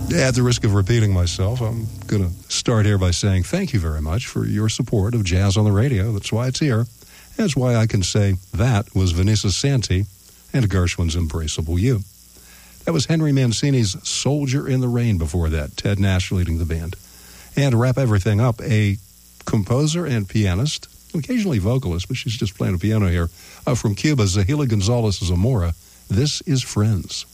At the risk of repeating myself, I'm going to start here by saying thank you very much for your support of Jazz on the Radio. That's why it's here. That's why I can say that was Vanessa Santi and Gershwin's Embraceable You. That was Henry Mancini's Soldier in the Rain before that, Ted Nash leading the band. And to wrap everything up, a composer and pianist, occasionally vocalist, but she's just playing a piano here, from Cuba, Zahila Gonzalez Zamora. This is Friends.